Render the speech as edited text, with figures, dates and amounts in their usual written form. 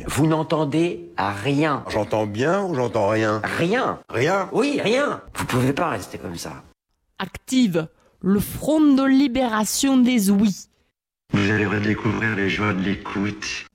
Vous n'entendez rien. J'entends bien ou j'entends rien? Rien. Rien? Oui, rien. Vous pouvez pas rester comme ça. Active le Front de libération des ouïes. Vous allez redécouvrir les joies de l'écoute.